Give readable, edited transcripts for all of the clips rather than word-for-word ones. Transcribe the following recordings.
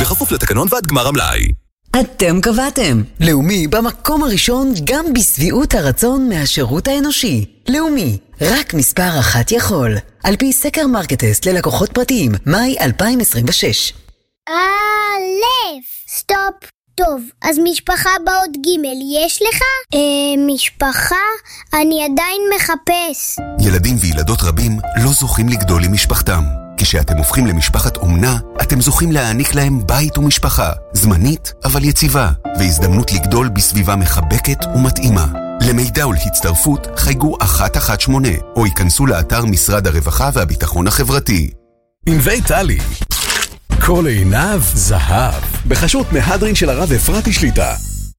בכפוף לתקנון ועד גמר המלאי. אתם קבעתם. לאומי במקום הראשון גם בסביעות הרצון מהשירות האנושי. לאומי, רק מספר אחת יכול. על פי סקר מרקטסט ללקוחות פרטיים, מאי 2026. סטופ. טוב, אז משפחה בעוד ג' יש לך? משפחה? אני עדיין מחפש. ילדים וילדות רבים לא זוכים לגדול עם משפחתם. כשאתם הופכים למשפחת אומנה, אתם זוכים להעניק להם בית ומשפחה, זמנית אבל יציבה, והזדמנות לגדול בסביבה מחבקת ומתאימה. למידע ולהצטרפות חייגו 118 או ייכנסו לאתר משרד הרווחה והביטחון החברתי. ענבי טלי, כל עיניו זהב, בחשות מהדרין של הרב אפרתי שליטה.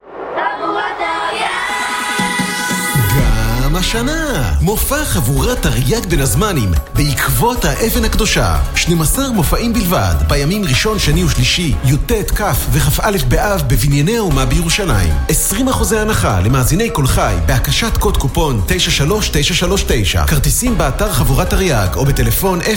גם השנה מופע חבורת תרי"ג בין הזמנים בעקבות האבן הקדושה. 12 מופעים בלבד בימים ראשון, שני ושלישי, י"ט, כ' וכ"א באב בבנייני האומה בירושלים. 20% הנחה למאזיני כל חי בהקשת קוד קופון 93939. כרטיסים באתר חבורת תרי"ג או בטלפון 0722-796666.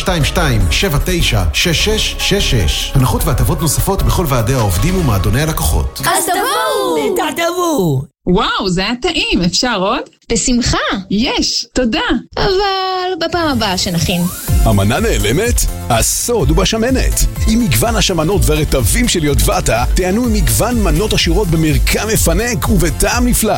הנחות והטבות נוספות בכל ועדי העובדים ומועדוני הלקוחות. אז תבואו! וואו, זה היה טעים, אפשר עוד? בשמחה. יש, תודה. אבל בפעם הבאה שנכין. המנה נעלמת? הסוד הוא בשמנת. עם מגוון השמנות ורטבים של יודבטה, תענו עם מגוון מנות עשירות במרקם מפנק ובטעם נפלא.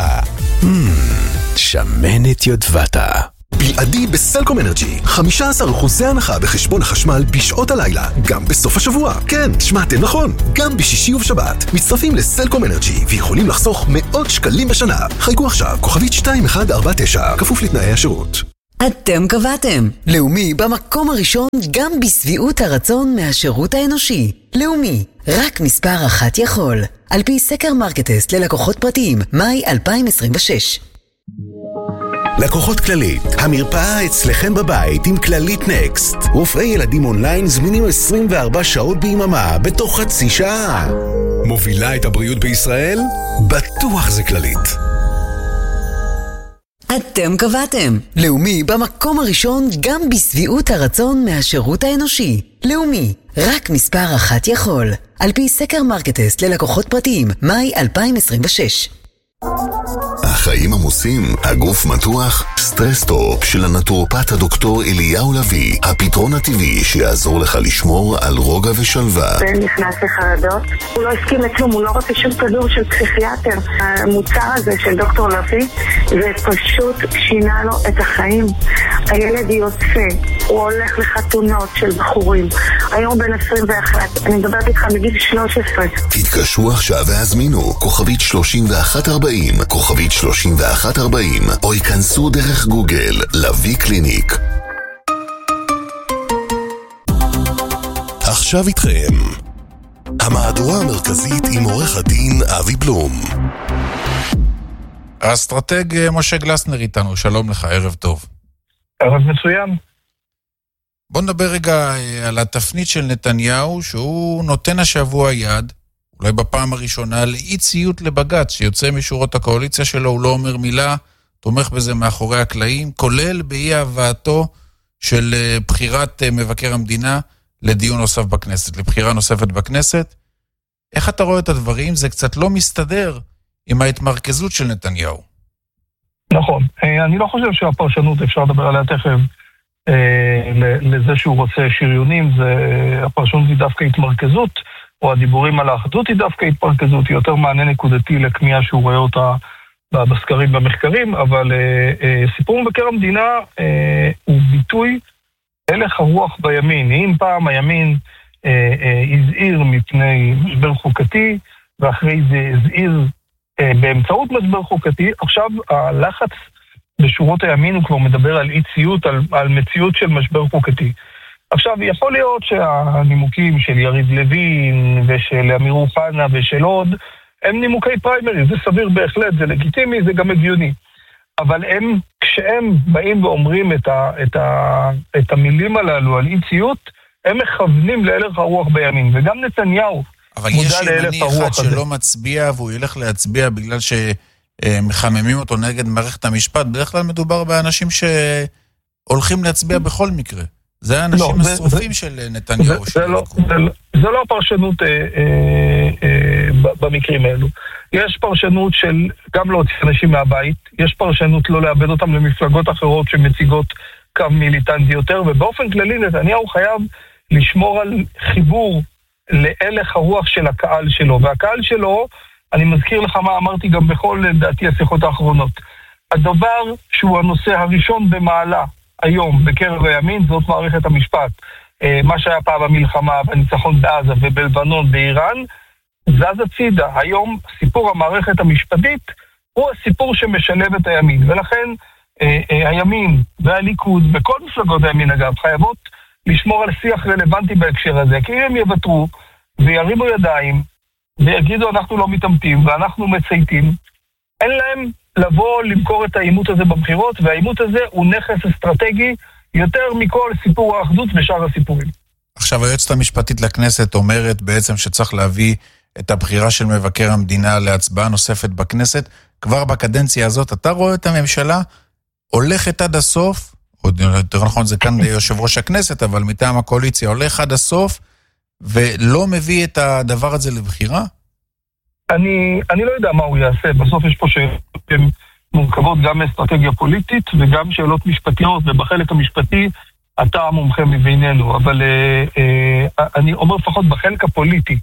שמנת יודבטה. בלעדי בסלקום אנרג'י, 15% הנחה בחשבון החשמל בשעות הלילה, גם בסוף השבוע. כן, שמעתם נכון, גם בשישי ובשבת. מצטרפים לסלקום אנרג'י ויכולים לחסוך מאות שקלים בשנה. חייגו עכשיו, כוכבית 2149, כפוף לתנאי השירות. אתם קבעתם. לאומי במקום הראשון גם בסביעות הרצון מהשירות האנושי. לאומי, רק מספר אחת יכול. על פי סקר מרקטסט ללקוחות פרטיים, מאי 2026. לקוחות כללית, המרפאה אצלכם בבית עם כללית נקסט. רופאי ילדים אונליין זמינים 24 שעות ביממה בתוך חצי שעה. מובילה את הבריאות בישראל? בטוח זה כללית. אתם קבעתם. לאומי במקום הראשון גם בסביעות הרצון מהשירות האנושי. לאומי, רק מספר אחת יכול. על פי סקר מרקטסט ללקוחות פרטיים, מאי 2026. החיים עמוסים, הגוף מתוח, סטרס-טופ של הנטורופט הדוקטור אליהו לוי, הפתרון הטבעי שיעזור לך לשמור על רוגע ושלווה. בן נכנס לחרדות, הוא לא הסכים לכלום, הוא לא רוצה שום כדור של פסיכיאטר. המוצר הזה של דוקטור לוי, זה פשוט שינה לו את החיים. הילד יוצא, הוא הולך לחתונות של בחורים. היום בן 21, אני מדברת איתך בגיל 13. תתקשרו עכשיו והזמינו, כוכבית 3140, כוכבית 3140, או ייכנסו דרך גוגל, לוי קליניק. עכשיו איתכם המהדורה המרכזית עם עורך הדין אבי בלום. האסטרטג משה גלסנר איתנו, שלום לך, ערב טוב. ערב מצוין. בוא נדבר רגע על התפנית של נתניהו, שהוא נותן השבוע יד, אולי בפעם הראשונה, לאי ציות לבג"ץ, שיוצא משורות הקואליציה שלו, הוא לא אומר מילה, תומך בזה מאחורי הקלעים, כולל באי הבאתו של בחירת מבקר המדינה לדיון נוסף בכנסת, לבחירה נוספת בכנסת. איך אתה רואה את הדברים? זה קצת לא מסתדר עם ההתמרכזות של נתניהו. נכון. אני לא חושב שהפרשנות, אפשר לדבר עליה תכף, לזה שהוא רוצה שריונים, הפרשנות היא דווקא התמרכזות, או הדיבורים על האחדות היא דווקא התפרכזות, היא יותר מענה נקודתי לקמיאה שהוא רואה אותה בסקרים במחקרים, אבל סיפור מבקר המדינה הוא ביטוי הלך הרוח בימין. אם פעם הימין הזהיר מפני משבר חוקתי, ואחרי זה הזהיר באמצעות משבר חוקתי, עכשיו הלחץ בשורות הימין הוא כבר מדבר על אי ציות, על מציאות של משבר חוקתי. עכשיו, יכול להיות שהנימוקים של יריב לוין ושל אמיר אוחנה ושל עוד, הם נימוקי פריימרי, זה סביר בהחלט, זה לגיטימי, זה גם הגיוני. אבל כשהם באים ואומרים את המילים הללו על אי ציות, הם מכוונים להלך הרוח בימין, וגם נתניהו אבל יש ימני אחד שלא מצביע, והוא ילך להצביע בגלל שמחממים אותו נגד מערכת המשפט. בדרך כלל מדובר באנשים שהולכים להצביע בכל מקרה. זה האנשים השרופים של נתניהו. זה לא הפרשנות במקרים האלו. יש פרשנות של גם להוציא אנשים מהבית, יש פרשנות לא לאבד אותם למפלגות אחרות שמציגות קו מיליטנטי יותר, ובאופן כללי נתניהו חייב לשמור על חיבור להלך הרוח של הקהל שלו, והקהל שלו, אני מזכיר לך מה אמרתי גם בכל דעתי השיחות האחרונות, הדבר שהוא הנושא הראשון במעלה היום בקרב הימין, זאת מערכת המשפט. מה שהיה פעם במלחמה, בניצחון בעזה ובלבנון באיראן, זז הצידה. היום סיפור המערכת המשפטית הוא הסיפור שמשלב את הימין, ולכן הימין והליכוד וכל מפלגות הימין אגב חייבות לשמור על שיח רלוונטי בהקשר הזה, כי אם הם יוותרו וירימו ידיים ויגידו אנחנו לא מתאמתים ואנחנו מצייתים, אין להם לבוא למכור את האימות הזה בבחירות, והאימות הזה הוא נכס אסטרטגי יותר מכל סיפור האחדות ושאר הסיפורים. עכשיו היועצת המשפטית לכנסת אומרת בעצם שצריך להביא את הבחירה של מבקר המדינה להצבעה נוספת בכנסת. כבר בקדנציה הזאת אתה רואה את הממשלה הולכת עד הסוף, או יותר נכון זה כאן ליושב ראש הכנסת, אבל מטעם הקואליציה הולך עד הסוף ולא מביא את הדבר הזה לבחירה? אני לא יודע מה הוא יעשה, בסוף יש פה שאלות מורכבות גם מאסטרטגיה פוליטית וגם שאלות משפטיות, ובחלק המשפטי אתה המומחה מבינינו, אבל אני אומר לפחות בחלק הפוליטי,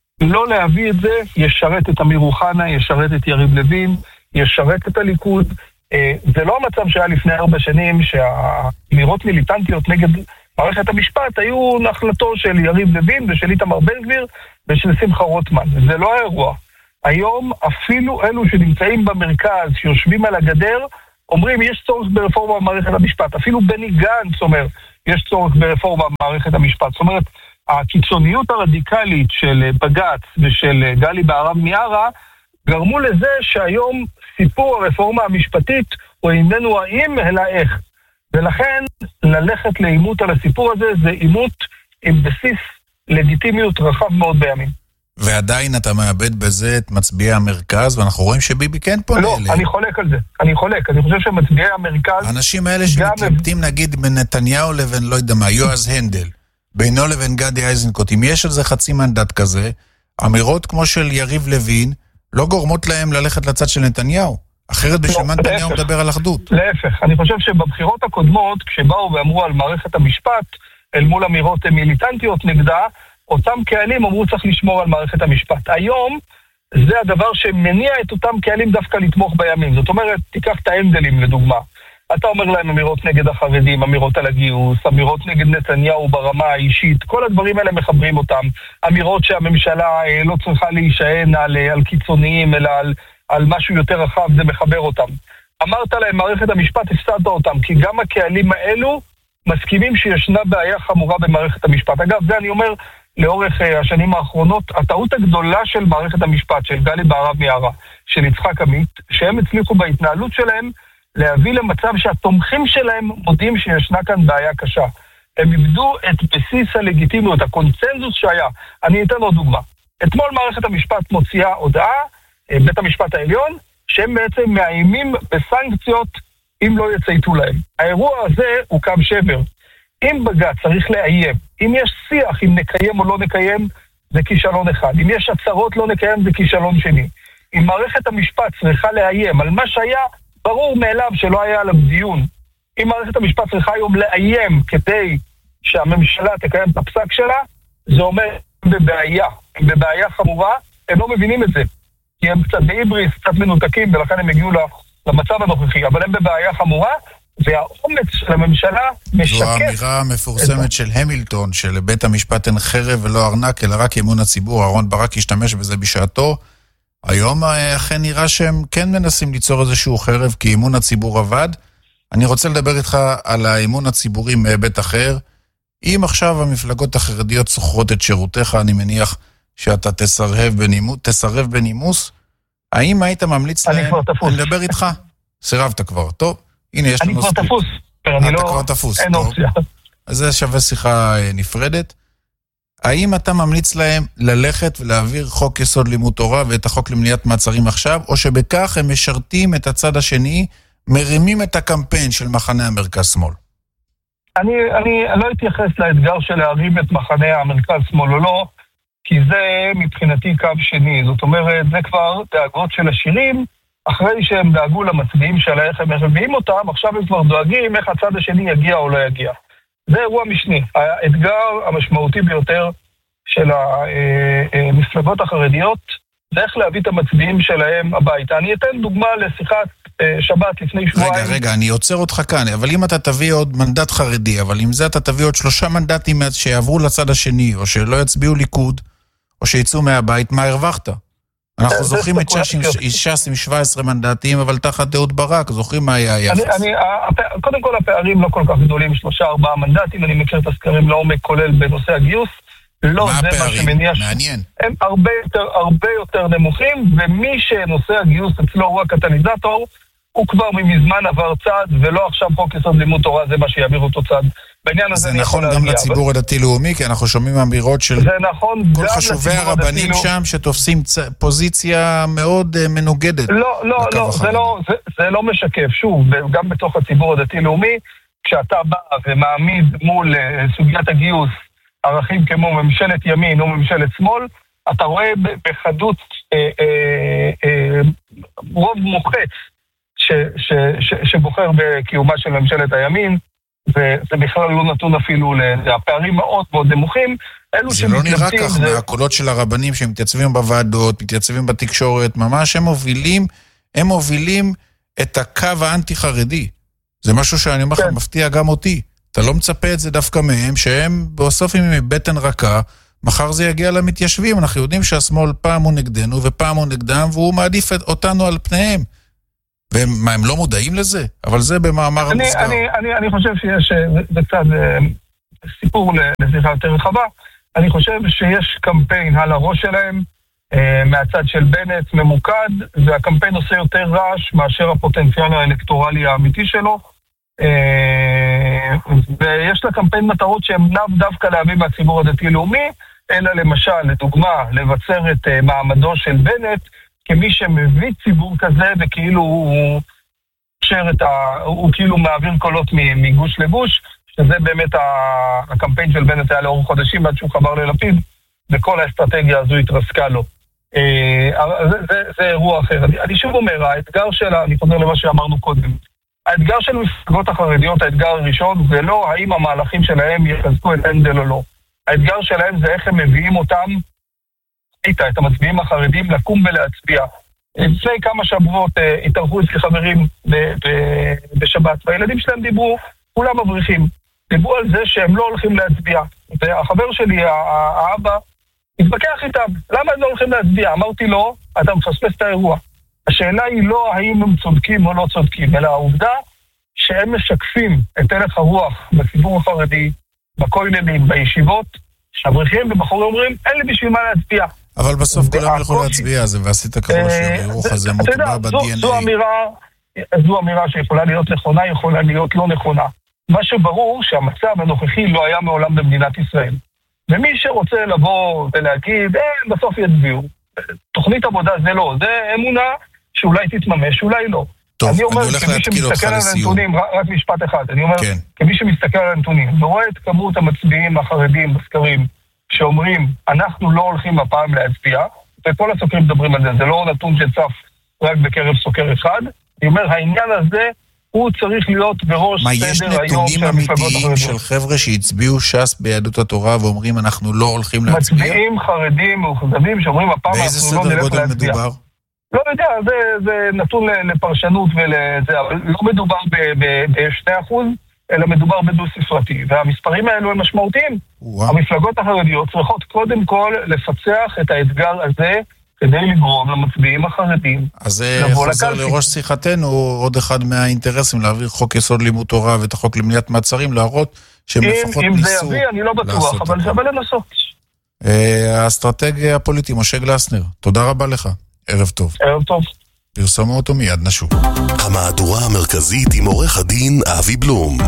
לא להביא את זה ישרת את אמיר אוחנה, ישרת את יריב לוין, ישרת את הליכוד. זה לא המצב שהיה לפני 4 שנים שהאמירות מיליטנטיות נגד מערכת המשפט היו נחלתו של יריב לוין ושל איתמר בן גביר ושל שמחה רוטמן. זה לא האירוע. היום אפילו אלו שנמצאים במרכז, שיושבים על הגדר, אומרים יש צורך ברפורמה במערכת המשפט. אפילו בני גנץ אומר יש צורך ברפורמה במערכת המשפט. זאת אומרת, הקיצוניות הרדיקלית של בג"ץ ושל גלי בהרב מיארה גרמו לזה שהיום סיפור הרפורמה המשפטית הוא איננו האם אלא איך. ולכן ללכת לאימות על הסיפור הזה זה אימות עם בסיס לגיטימיות רחב מאוד בימין. ועדיין אתה מאבד בזה את מצביעי המרכז, ואנחנו רואים שביבי כן פונה אליהם. לא, אני חולק על זה. אני חושב שמצביעי המרכז... האנשים האלה שמתלבטים נגיד בין נתניהו לבין, לא יודע מה, יועז הנדל, בינו לבין גדי איזנקוט, אם יש על זה חצי מנדט כזה, אמירות כמו של יריב לוין, לא גורמות להם ללכת לצד של נתניהו. אחרת בשביל נתניהו מדבר על אחדות. להפך, אני חושב שבבחירות הקודמות, כשבאו ואמרו על מערכת המשפט, אל מול אמירות מיליטנטיות נגדה, אותם קהלים אמרו צריך לשמור על מערכת המשפט. היום זה הדבר שמניע את אותם קהלים דווקא לתמוך בימין. זאת אומרת, תיקח את ההנדלים לדוגמה. אתה אומר להם אמירות נגד החרדים, אמירות על הגיוס, אמירות נגד נתניהו ברמה האישית, כל הדברים האלה מחברים אותם. אמירות שהממשלה לא צריכה להישען על קיצוניים, אלא על משהו יותר רחב, זה מחבר אותם. אמרת להם מערכת המשפט, הפסדת אותם, כי גם הקהלים האלו מסכימים שישנה בעיה חמורה במערכת המשפט. אגב, זה אני אומר לאורך השנים האחרונות, הטעות הגדולה של מערכת המשפט, של גלי בהרב מיארה, של יצחק עמית, שהם הצליחו בהתנהלות שלהם, להביא למצב שהתומכים שלהם מודים שישנה כאן בעיה קשה. הם איבדו את בסיס הלגיטימיות, הקונצנזוס שהיה. אני אתן עוד דוגמה. אתמול מערכת המשפט מוציאה הודעה, בית המשפט העליון, שהם בעצם מאיימים בסנקציות אם לא יצייתו להם. האירוע הזה הוא קו שבר. אם בג"ץ צריך לאיים, אם יש שיח אם נקיים או לא נקיים, זה כישלון אחד. אם יש הצהרות לא נקיים, זה כישלון שני. אם מערכת המשפט צריכה לאיים על מה שהיה, ברור מאליו שלא היה עליו דיון. אם מערכת המשפט צריכה היום לאיים כדי שהממשלה תקיים את הפסק שלה, זה אומר בבעיה. הם בבעיה חמורה, הם לא מבינים את זה. כי הם קצת בהיבריס, קצת מנותקים, ולכן הם הגיעו למצב הנוכחי. אבל הם בבעיה חמורה, והאומץ של הממשלה משקף... זו האמירה המפורסמת של המילטון, שלבית המשפט אין חרב ולא ארנק, אלא רק אמון הציבור. אהרון ברק השתמש בזה בשעתו. היום אכן נראה שהם כן מנסים ליצור איזשהו חרב, כי אמון הציבור עבד. אני רוצה לדבר איתך על האמון הציבורי מהיבט אחר. אם עכשיו המפלגות החרדיות סוחרות את שירותיך, אני מניח שאתה תסרב בנימוס. האם היית ממליץ להם... אני כבר תפוס. אני מדבר איתך? סירבת כבר. טוב, הנה יש לנו... אני כבר תפוס. אתה כבר תפוס. אין אופציה. אז זה שווה שיחה נפרדת. האם אתה ממליץ להם ללכת ולהעביר חוק יסוד לימוד תורה ואת החוק למניעת מעצרים עכשיו, או שבכך הם משרתים את הצד השני, מרימים את הקמפיין של מחנה המרכז שמאל? אני לא אתייחס לאתגר של להרים את מחנה המרכז שמאל או לא, כי זה מבחינתי קו שני. זאת אומרת, זה כבר דאגות של השירים, אחרי שהם דאגו למצביעים של איך הם מביאים אותם, עכשיו הם כבר דואגים איך הצד השני יגיע או לא יגיע. זה אירוע משני. האתגר המשמעותי ביותר של המפלגות החרדיות, זה איך להביא את המצביעים שלהם הביתה. אני אתן דוגמה לשיחת שבת לפני שבועיים. רגע, אני עוצר אותך כאן, אבל אם אתה תביא עוד מנדט חרדי, אבל אם זה אתה תביא עוד 3 מנדטים שיעברו לצד השני, או שלא יצביעו ליכוד, או שיצאו מהבית, מה הרווחת? אנחנו זוכרים את ש"ס עם 17 מנדטים, אבל תחת אהוד ברק, זוכרים מה היה היחס? קודם כל הפערים לא כל כך גדולים, 3-4 מנדטים, אני מכיר את הסקרים לעומק, כולל בנושא הגיוס. לא, זה מה שמניע. מעניין. הם הרבה יותר נמוכים, ומי שנושא הגיוס אצלו הוא הקטליזטור, הוא כבר מזמן עבר צד, ולא עכשיו חוק יסוד לימוד תורה, זה מה שיעביר אותו צד. בעניין הזה זה נכון גם לציבור הדתי-לאומי, כי אנחנו שומעים אמירות של כל חשובי הרבנים שם, שתופסים פוזיציה מאוד מנוגדת. לא, זה לא משקף. שוב, גם בתוך הציבור הדתי-לאומי, כשאתה בא ומעמיד מול סוגיית הגיוס, ערכים כמו ממשלת ימין או ממשלת שמאל, אתה רואה בחדות רוב מוחץ שבוחר בקיומה של ממשלת הימין, וזה בכלל לא נתון אפילו הפערים מאוד מאוד נמוכים. זה לא נראה כך מהקולות של הרבנים שמתייצבים בוועדות, מתייצבים בתקשורת, ממש הם מובילים את הקו האנטי-חרדי. זה משהו שאני אומר לך, מפתיע גם אותי. אתה לא מצפה את זה דווקא מהם, שהם בסוף עם בטן רכה, מחר זה יגיע למתיישבים. אנחנו יודעים שהשמאל פעם הוא נגדנו ופעם הוא נגדם, והוא מעדיף אותנו על פניהם. ומה, הם לא מודעים לזה? אבל זה במאמר המוסגר. אני חושב שיש, זה קצת סיפור לשיחה יותר רחבה, אני חושב שיש קמפיין על הראש שלהם, מהצד של בנט ממוקד, והקמפיין עושה יותר רעש מאשר הפוטנציאל האלקטורלי האמיתי שלו, ויש לה קמפיין מטרות שהן לאו דווקא להביא מהציבור הדתי-לאומי, אלא למשל, לדוגמה, לבצר את מעמדו של בנט, כמי שמביא ציבור כזה, וכאילו הוא כאילו מעביר קולות מגוש לגוש, שזה באמת הקמפיין של בנט היה לאורך חודשים, עד שהוא חבר ללפיד, וכל האסטרטגיה הזו התרסקה לו. זה אירוע אחר. אני שוב אומר, האתגר שלה, אני חוזר למה שאמרנו קודם, האתגר של מפלגות החרדיות, האתגר הראשון, זה לא האם המהלכים שלהם יחזקו את הנדל או לא. האתגר שלהם זה איך הם מביאים אותם, את המצביעים החרדים, לקום ולהצביע. לפני כמה שבועות התארחו אצלי חברים בשבת, והילדים שלהם דיברו, כולם מבריחים. דיברו על זה שהם לא הולכים להצביע. והחבר שלי, האבא, התווכח איתם, למה הם לא הולכים להצביע? אמרתי לו, אתה מפספס את האירוע. השאלה היא לא האם הם צודקים או לא צודקים, אלא העובדה שהם משקפים את הלך הרוח בציבור החרדי, בכוללים, בישיבות, שהבריחים ובחורים אומרים, אין לי בשביל מה להצביע. אבל בסוף כולם ילכו להצביע על זה, ועשית כמה שהאירוח הזה מוטבע ב-DNA. זו אמירה שיכולה להיות נכונה, יכולה להיות לא נכונה. מה שברור שהמצב הנוכחי לא היה מעולם במדינת ישראל. ומי שרוצה לבוא ולהגיד, בסוף יצביעו. תוכנית עבודה זה לא, זה אמונה שאולי תתממש, אולי לא. טוב, אני הולך להתקיל אותך לסיום. רק משפט אחד, אני אומר, כמי שמסתכל על הנתונים, ורואה את כמות המצביעים החרדים בסקרים, שאומרים, אנחנו לא הולכים הפעם להצביע, וכל הסוקרים מדברים על זה, זה לא נתון שצף רק בקרב סוקר אחד, אני אומר, העניין הזה, הוא צריך להיות בראש סדר היום של המפלגות החרדיות. מה, יש נתונים אמיתיים של חבר'ה שהצביעו ש"ס ביהדות התורה ואומרים אנחנו לא הולכים להצביע? מצביעים חרדים מאוחזבים שאומרים הפעם אנחנו לא נלך להצביע. מדובר? לא יודע, זה נתון לפרשנות ולזה, אבל לא מדובר ב-2%, אלא מדובר בדו-ספרתי, והמספרים האלו הם משמעותיים. המפלגות החרדיות צריכות קודם כל לפצח את האתגר הזה, כדי לגרום למצביעים החרדים. אז זה חוזר לראש שיחתנו, עוד אחד מהאינטרסים להעביר חוק יסוד לימוד תורה ואת החוק למניעת מעצרים, להראות שהם לפחות ניסו. אם זה יביא, אני לא בטוח, אבל שווה לנסות. האסטרטגיה הפוליטי, משה גלסנר, תודה רבה לך. ערב טוב. ערב טוב. פרסמו אותו מיד נשוב. המהדורה המרכזית עם עורך הדין אבי בלום.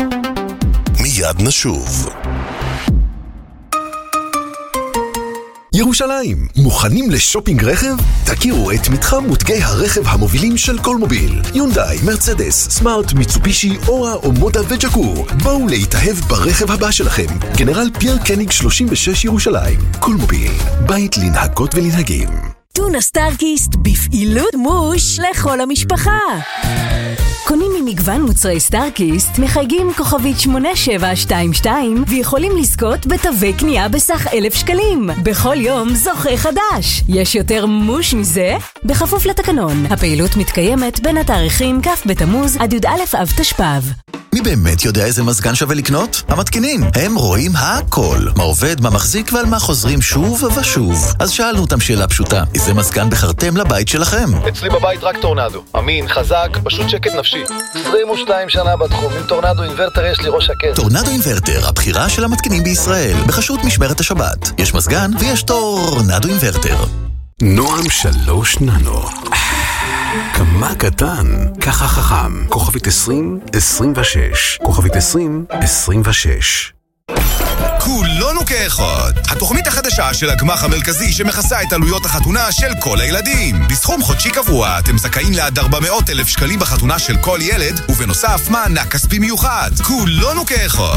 מיד נשוב. ירושלים, מוכנים לשופינג רכב? תכירו את מתחם מותגי הרכב המובילים של קולמוביל. יונדאי, מרצדס, סמארט, מיצובישי, אורה או מודה וג'קור. בואו להתאהב ברכב הבא שלכם. גנרל פייר קניג 36 ירושלים. קולמוביל, בית לנהגות ולנהגים. טונה סטארקיסט בפעילות מוש לכל המשפחה. קונים ממגוון מוצרי סטארקיסט, מחייגים כוכבית 8722 ויכולים לזכות בתווי קנייה בסך 1,000 שקלים. בכל יום זוכה חדש. יש יותר מוש מזה? בכפוף לתקנון. הפעילות מתקיימת בין התאריכים כ' בתמוז עד י"א אב תשפ"ב. מי באמת יודע איזה מזגן שווה לקנות? המתקינים. הם רואים הכל. מה עובד, מה מחזיק ועל מה חוזרים שוב ושוב. אז שאלנו אותם שאלה פשוטה. איזה מזגן בחרתם לבית שלכם? אצלי בבית רק טורנדו. אמין, חזק, פשוט שקט נפשי. 22 שנה בתחום. עם טורנדו אינברטר יש לי ראש שקט. טורנדו אינברטר, הבחירה של המתקינים בישראל. בחסות משמרת השבת. יש מזגן ויש טורנדו אינברטר. נועם 3 ננו. כמה קטן, ככה חכם. כוכבית 2026. כוכבית 2026. כולנו כאחד. התוכנית החדשה של הגמח המרכזי שמכסה את עלויות החתונה של כל הילדים. בסכום חודשי קבוע אתם זכאים לעד 400,000 שקלים בחתונה של כל ילד, ובנוסף מענק כספי מיוחד. כולנו כאחד.